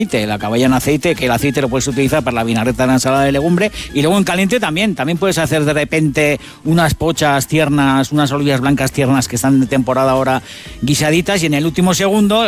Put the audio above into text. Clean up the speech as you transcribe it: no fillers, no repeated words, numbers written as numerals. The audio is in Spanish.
la caballa en aceite, que el aceite lo puedes utilizar para la vinagreta de la ensalada de legumbre, y luego en caliente también puedes hacer de repente unas pochas tiernas, unas olivas blancas tiernas que están de temporada ahora guisaditas, y en el último segundo